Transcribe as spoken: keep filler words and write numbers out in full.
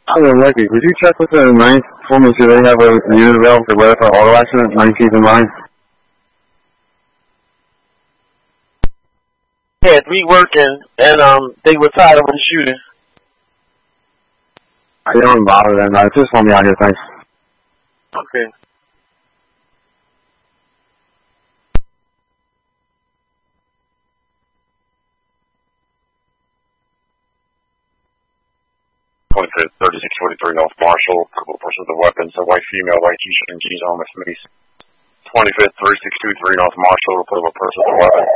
Hello, Lucky. Would you check with the ninth for me? Do they have a unit available for weather for auto accident? nineteenth in line. Yeah, we working, and um, they were tired of the shooting. I don't bother them. I just want me out here, thanks. Okay. twenty-fifth, thirty-six forty-three North Marshall, couple persons with weapons, a white female, white t-shirt and jeans on with mace. twenty-fifth, thirty-six twenty-three North Marshall, report of a person with a weapon.